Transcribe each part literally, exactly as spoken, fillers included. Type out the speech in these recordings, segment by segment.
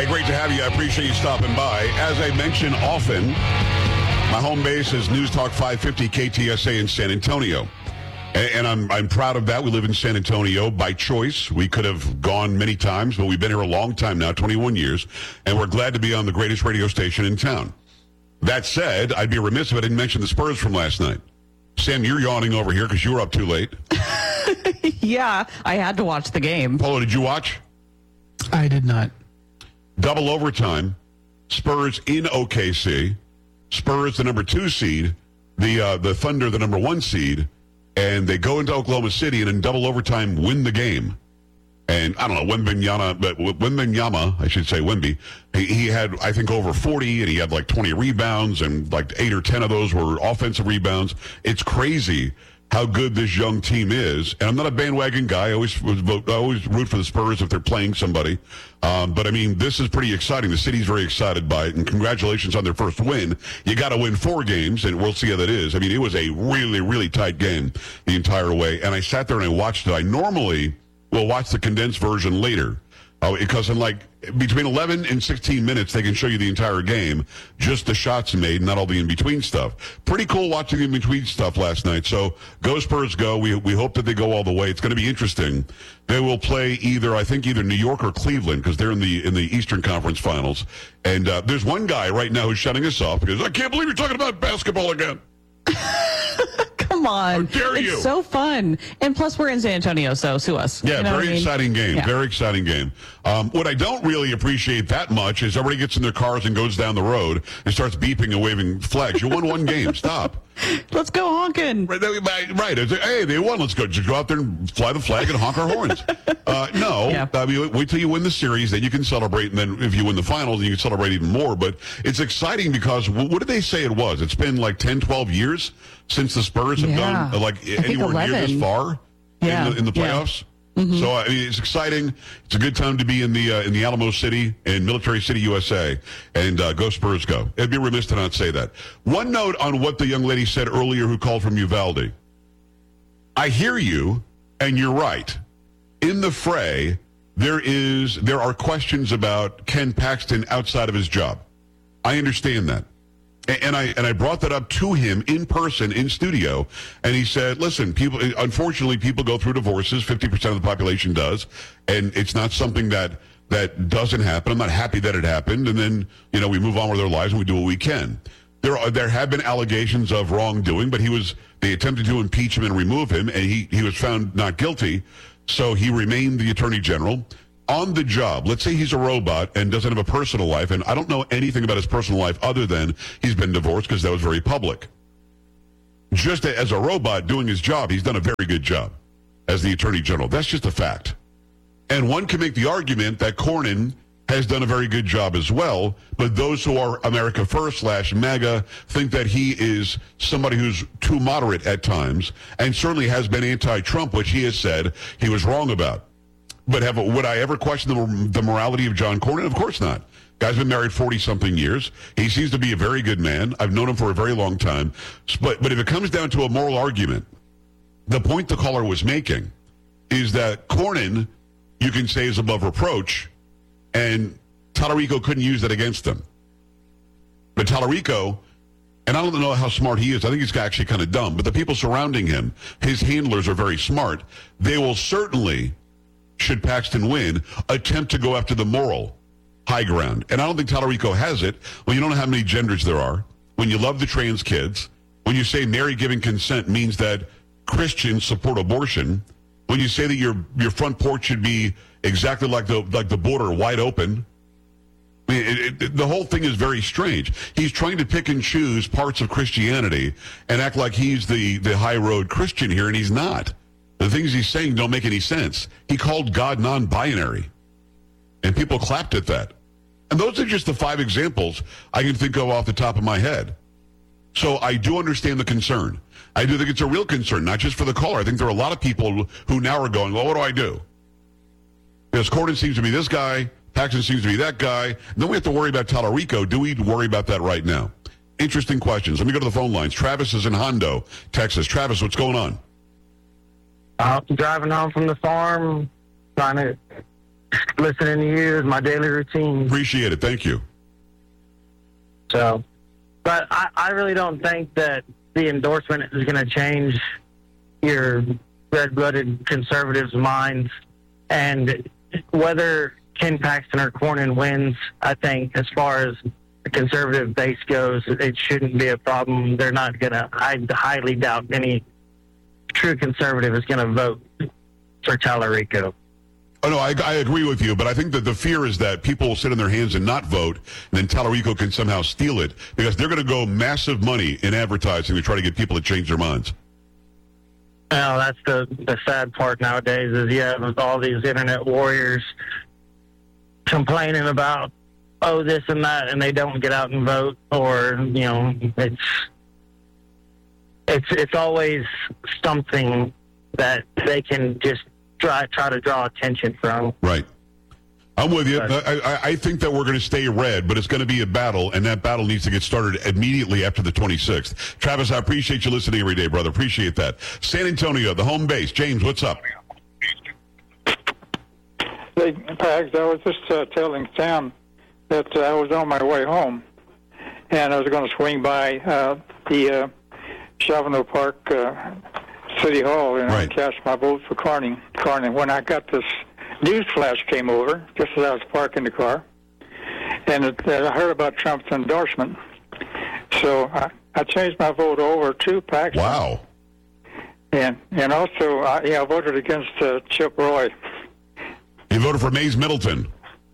Hey, great to have you. I appreciate you stopping by. As I mention often, my home base is News Talk five fifty K T S A in San Antonio. And, and I'm I'm proud of that. We live in San Antonio by choice. We could have gone many times, but we've been here a long time now, twenty-one years, and we're glad to be on the greatest radio station in town. That said, I'd be remiss if I didn't mention the Spurs from last night. Sam, you're yawning over here because you were up too late. Yeah, I had to watch the game. Polo, did you watch? I did not. Double overtime. Spurs in O K C. Spurs, the number two seed. The uh, the Thunder, the number one seed. And they go into Oklahoma City and in double overtime win the game. And I don't know, Wembanyama, but Wembanyama, I should say Wemby, he, he had, I think, over forty, and he had like twenty rebounds, and like eight or ten of those were offensive rebounds. It's crazy how good this young team is. And I'm not a bandwagon guy. I always was vote, I always root for the Spurs if they're playing somebody. Um, but, I mean, this is pretty exciting. The city's very excited by it, and congratulations on their first win. You got to win four games, and we'll see how that is. I mean, it was a really, really tight game the entire way. And I sat there and I watched it. I normally will watch the condensed version later. Uh, because in like between eleven and sixteen minutes, they can show you the entire game, just the shots made, not all the in-between stuff. Pretty cool watching the in-between stuff last night. So go Spurs, go. We we hope that they go all the way. It's going to be interesting. They will play either, I think, either New York or Cleveland because they're in the in the Eastern Conference Finals. And uh, there's one guy right now who's shutting us off because I can't believe you're talking about basketball again. Come on. How dare it's you? so fun. And plus, we're in San Antonio, so sue us. Yeah, you know very I mean? exciting game. Yeah. Very exciting game. Um, what I don't really appreciate that much is everybody gets in their cars and goes down the road and starts beeping and waving flags. You won one game. Stop. Let's go honking. Right. right. It's like, hey, they won. Let's go. Just go out there and fly the flag and honk our horns. Uh, no. Yeah. I mean, wait till you win the series, then you can celebrate. And then if you win the finals, then you can celebrate even more. But it's exciting because what did they say it was? It's been like ten, twelve years since the Spurs have Yeah. done uh, like I think anywhere near this eleven. far Yeah. in the, in the Yeah. playoffs. Mm-hmm. So I mean, it's exciting. It's a good time to be in the uh, in the Alamo City in Military City, U S A, and uh, go Spurs, go. It'd be remiss to not say that. One note on what the young lady said earlier, who called from Uvalde. I hear you, and you're right. In the fray, there is there are questions about Ken Paxton outside of his job. I understand that. And I and I brought that up to him in person, in studio, and he said, listen, people, unfortunately, people go through divorces. fifty percent of the population does, and it's not something that, that doesn't happen. I'm not happy that it happened, and then, you know, we move on with our lives and we do what we can. There are, there have been allegations of wrongdoing, but he was, they attempted to impeach him and remove him, and he, he was found not guilty, so he remained the Attorney General. On the job, let's say he's a robot and doesn't have a personal life, and I don't know anything about his personal life other than he's been divorced because that was very public. Just as a robot doing his job, he's done a very good job as the Attorney General. That's just a fact. And one can make the argument that Cornyn has done a very good job as well, but those who are America First slash MAGA think that he is somebody who's too moderate at times and certainly has been anti-Trump, which he has said he was wrong about. But have, would I ever question the, the morality of John Cornyn? Of course not. Guy's been married forty-something years. He seems to be a very good man. I've known him for a very long time. But, but if it comes down to a moral argument, the point the caller was making is that Cornyn, you can say, is above reproach, and Tallarico couldn't use that against him. But Tallarico, and I don't know how smart he is. I think he's actually kind of dumb. But the people surrounding him, his handlers, are very smart. They will certainly, should Paxton win, attempt to go after the moral high ground. And I don't think Tallarico has it. When you don't know how many genders there are, when you love the trans kids, when you say marry giving consent means that Christians support abortion, when you say that your your front porch should be exactly like the like the border, wide open, I mean, it, it, the whole thing is very strange. He's trying to pick and choose parts of Christianity and act like he's the, the high road Christian here, and he's not. The things he's saying don't make any sense. He called God non-binary, and people clapped at that. And those are just the five examples I can think of off the top of my head. So I do understand the concern. I do think it's a real concern, not just for the caller. I think there are a lot of people who now are going, well, what do I do? Because Cornyn seems to be this guy, Paxton seems to be that guy. And then we have to worry about Tallarico. Do we worry about that right now? Interesting questions. Let me go to the phone lines. Travis is in Hondo, Texas. Travis, what's going on? I'm driving home from the farm, trying to listening to you is my daily routine. Appreciate it. Thank you. So, but I, I really don't think that the endorsement is going to change your red-blooded conservatives' minds. And whether Ken Paxton or Cornyn wins, I think as far as the conservative base goes, it shouldn't be a problem. They're not going to, I highly doubt any true conservative is going to vote for Tallarico. Oh, no, I, I agree with you, but I think that the fear is that people will sit on their hands and not vote, and then Tallarico can somehow steal it, because they're going to go massive money in advertising to try to get people to change their minds. Well, that's the, the sad part nowadays is, yeah, with all these internet warriors complaining about, oh, this and that, and they don't get out and vote, or, you know, it's it's it's always something that they can just try try to draw attention from. Right. I'm with you. I, I, I think that we're going to stay red, but it's going to be a battle, and that battle needs to get started immediately after the twenty-sixth. Travis, I appreciate you listening every day, brother. Appreciate that. San Antonio, the home base. James, what's up? Hey, Pags, I was just uh, telling Sam that uh, I was on my way home, and I was going to swing by uh, the uh, Chavano Park uh, City Hall and right. cast my vote for Cornyn. Cornyn. When I got this news flash came over, just as I was parking the car, and it, uh, I heard about Trump's endorsement, so I, I changed my vote over to Paxton. Wow. And and also, uh, yeah, I voted against uh, Chip Roy. You voted for Mays Middleton.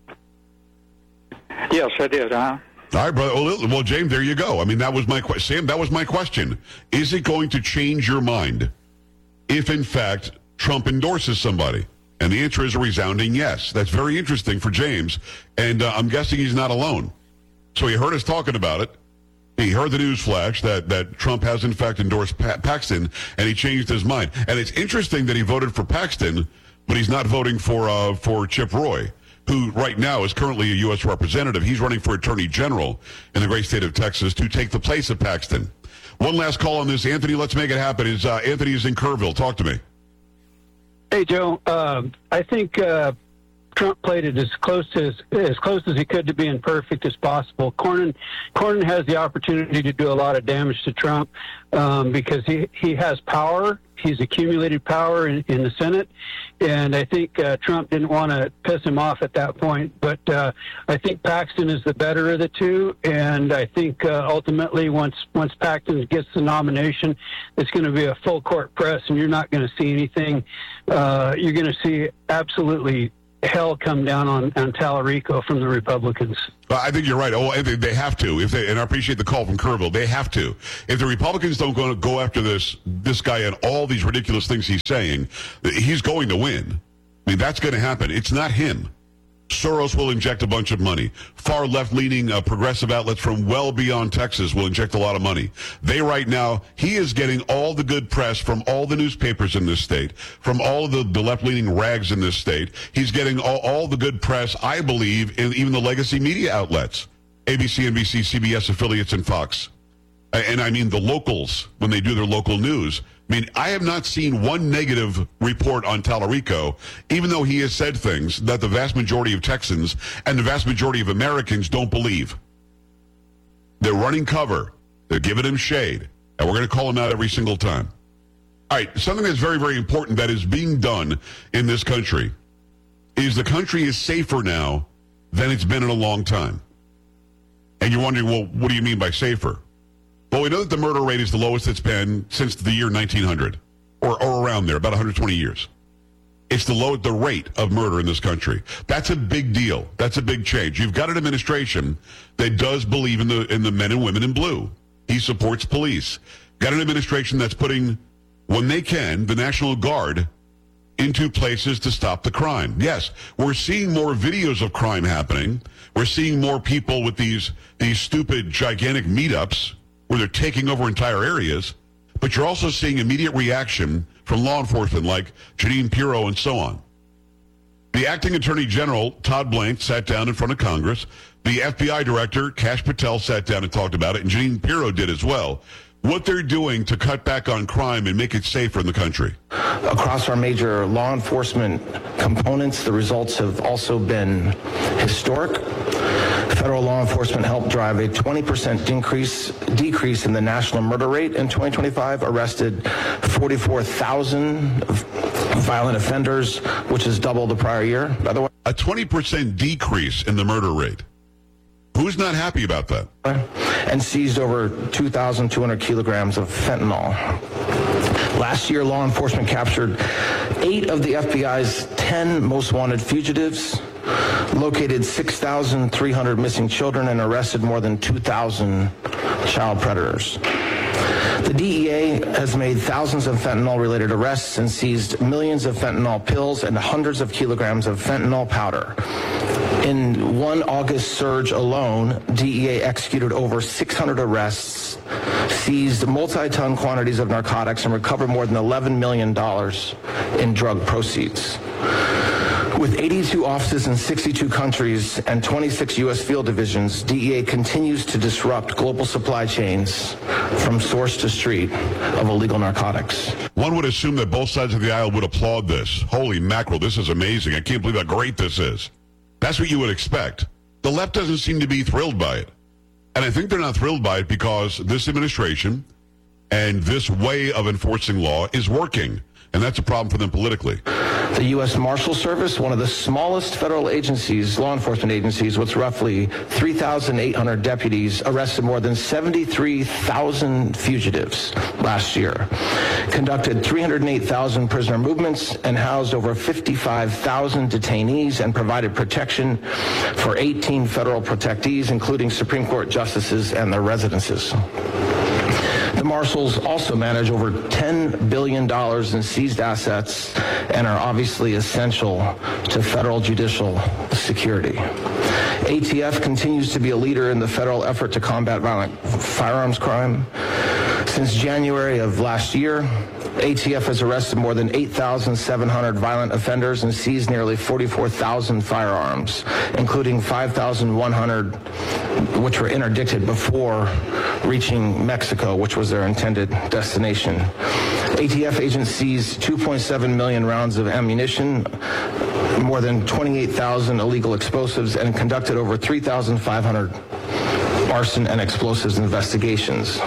Yes, I did, huh? All right, brother. Well, well, James, there you go. I mean, that was my question. Sam, that was my question. Is it going to change your mind if, in fact, Trump endorses somebody? And the answer is a resounding yes. That's very interesting for James, and uh, I'm guessing he's not alone. So he heard us talking about it. He heard the news flash that, that Trump has, in fact, endorsed pa- Paxton, and he changed his mind. And it's interesting that he voted for Paxton, but he's not voting for uh, for Chip Roy, who right now is currently a U S representative. He's running for Attorney General in the great state of Texas to take the place of Paxton. One last call on this. Anthony, let's make it happen. Is uh, Anthony is in Kerrville. Talk to me. Hey, Joe. Uh, I think uh, Trump played it as close as as close as he could to being perfect as possible. Cornyn, Cornyn has the opportunity to do a lot of damage to Trump um, because he, he has power. He's accumulated power in, in the Senate, and I think uh, Trump didn't want to piss him off at that point. But uh, I think Paxton is the better of the two, and I think uh, ultimately once once Paxton gets the nomination, it's going to be a full court press, and you're not going to see anything. Uh, you're going to see absolutely hell come down on, on Tallarico from the Republicans. Well, I think you're right. Oh, they, they have to. If they, and I appreciate the call from Kerrville. They have to. If the Republicans don't go, go after this this guy and all these ridiculous things he's saying, he's going to win. I mean, that's going to happen. It's not him. Soros will inject a bunch of money. Far left-leaning uh, progressive outlets from well beyond Texas will inject a lot of money. They right now, he is getting all the good press from all the newspapers in this state, from all of the, the left-leaning rags in this state. He's getting all, all the good press, I believe, in even the legacy media outlets, A B C, N B C, C B S affiliates, and Fox. And I mean the locals, when they do their local news. I mean, I have not seen one negative report on Tallarico, even though he has said things that the vast majority of Texans and the vast majority of Americans don't believe. They're running cover. They're giving him shade. And we're going to call him out every single time. All right, something that's very, very important that is being done in this country is the country is safer now than it's been in a long time. And you're wondering, well, what do you mean by safer? Well, we know that the murder rate is the lowest it's been since the year nineteen hundred, or, or around there, about one hundred twenty years. It's the low, the rate of murder in this country. That's a big deal. That's a big change. You've got an administration that does believe in the in the men and women in blue. He supports police. Got an administration that's putting, when they can, the National Guard into places to stop the crime. Yes, we're seeing more videos of crime happening. We're seeing more people with these these stupid, gigantic meetups where they're taking over entire areas, but you're also seeing immediate reaction from law enforcement like Jeanine Pirro and so on. The acting attorney general, Todd Blank, sat down in front of Congress. The F B I director, Kash Patel, sat down and talked about it, and Jeanine Pirro did as well, what they're doing to cut back on crime and make it safer in the country. Across our major law enforcement components, the results have also been historic. Federal law enforcement helped drive a twenty percent increase, decrease in the national murder rate in twenty twenty-five, arrested forty-four thousand violent offenders, which is double the prior year, by the way. A twenty percent decrease in the murder rate. Who's not happy about that? And seized over two thousand two hundred kilograms of fentanyl. Last year, law enforcement captured eight of the F B I's ten most wanted fugitives, located six thousand three hundred missing children, and arrested more than two thousand child predators. The D E A has made thousands of fentanyl-related arrests and seized millions of fentanyl pills and hundreds of kilograms of fentanyl powder. In one August surge alone, D E A executed over six hundred arrests, seized multi-ton quantities of narcotics, and recovered more than eleven million dollars in drug proceeds. With eighty-two offices in sixty-two countries and twenty-six U S field divisions, D E A continues to disrupt global supply chains from source to street of illegal narcotics. One would assume that both sides of the aisle would applaud this. Holy mackerel, this is amazing. I can't believe how great this is. That's what you would expect. The left doesn't seem to be thrilled by it. And I think they're not thrilled by it because this administration and this way of enforcing law is working. And that's a problem for them politically. The U S Marshal Service, one of the smallest federal agencies, law enforcement agencies, with roughly three thousand eight hundred deputies, arrested more than seventy-three thousand fugitives last year, conducted three hundred eight thousand prisoner movements, and housed over fifty-five thousand detainees, and provided protection for eighteen federal protectees, including Supreme Court justices and their residences. The Marshals also manage over ten billion dollars in seized assets and are obviously essential to federal judicial security. A T F continues to be a leader in the federal effort to combat violent firearms crime. Since January of last year, A T F has arrested more than eight thousand seven hundred violent offenders and seized nearly forty-four thousand firearms, including five thousand one hundred which were interdicted before reaching Mexico, which was their intended destination. A T F agents seized two point seven million rounds of ammunition, more than twenty-eight thousand illegal explosives, and conducted over three thousand five hundred arson and explosives investigations.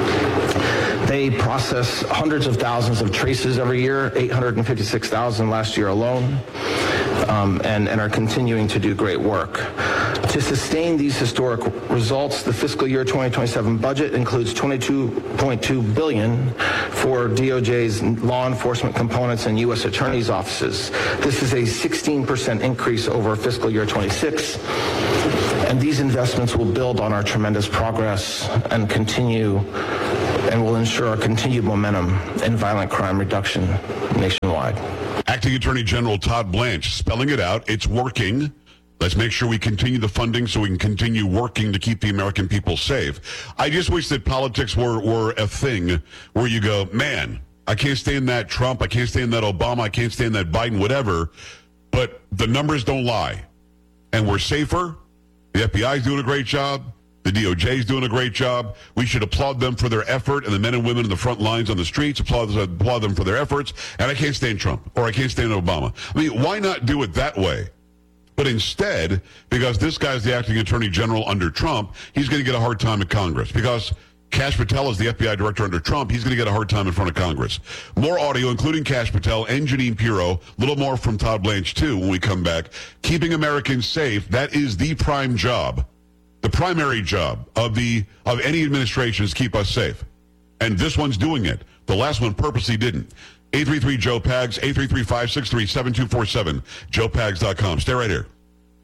They process hundreds of thousands of traces every year, eight hundred fifty-six thousand last year alone, um, and, and are continuing to do great work. To sustain these historic results, the fiscal year twenty twenty-seven budget includes twenty-two point two billion dollars for D O J's law enforcement components and U S attorneys' offices. This is a sixteen percent increase over fiscal year twenty-six. And these investments will build on our tremendous progress and continue and will ensure a continued momentum in violent crime reduction nationwide. Acting Attorney General Todd Blanche spelling it out. It's working. Let's make sure we continue the funding so we can continue working to keep the American people safe. I just wish that politics were, were a thing where you go, man, I can't stand that Trump, I can't stand that Obama, I can't stand that Biden, whatever, but the numbers don't lie. And we're safer. The F B I is doing a great job. The D O J is doing a great job. We should applaud them for their effort, and the men and women in the front lines on the streets, applaud, applaud them for their efforts. And I can't stand Trump, or I can't stand Obama. I mean, why not do it that way? But instead, because this guy's the acting attorney general under Trump, he's going to get a hard time at Congress. Because Kash Patel is the F B I director under Trump, he's going to get a hard time in front of Congress. More audio, including Kash Patel and Jeanine Pirro. A little more from Todd Blanche, too, when we come back. Keeping Americans safe, that is the prime job. The primary job of the of any administration is keep us safe. And this one's doing it. The last one purposely didn't. eight three three Joe Pags, eight three three, five six three, seven two four seven, joe pags dot com. Stay right here.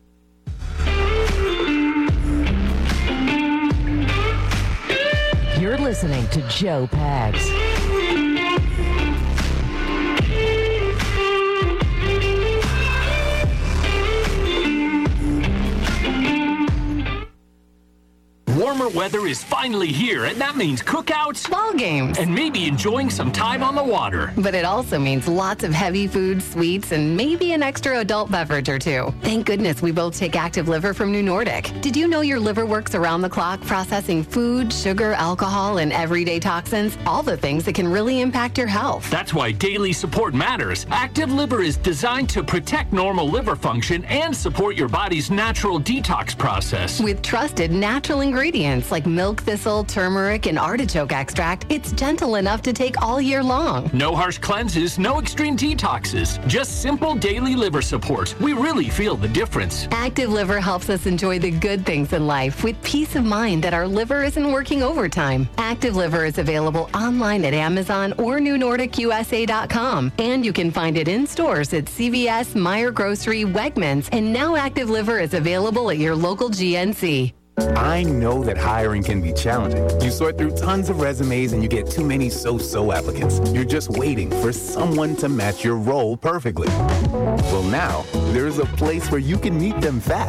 You're listening to Joe Pags. Warmer weather is finally here, and that means cookouts, ball games, and maybe enjoying some time on the water. But it also means lots of heavy food, sweets, and maybe an extra adult beverage or two. Thank goodness we both take Active Liver from New Nordic. Did you know your liver works around the clock processing food, sugar, alcohol, and everyday toxins? All the things that can really impact your health. That's why daily support matters. Active Liver is designed to protect normal liver function and support your body's natural detox process. With trusted natural ingredients like milk thistle, turmeric, and artichoke extract, it's gentle enough to take all year long. No harsh cleanses, no extreme detoxes, just simple daily liver support. We really feel the difference. Active Liver helps us enjoy the good things in life with peace of mind that our liver isn't working overtime. Active Liver is available online at Amazon or new nordic u s a dot com, and you can find it in stores at C V S, Meijer Grocery, Wegmans, and now Active Liver is available at your local G N C. I know that hiring can be challenging. You sort through tons of resumes and you get too many so-so applicants. You're just waiting for someone to match your role perfectly. Well, now, there's a place where you can meet them fast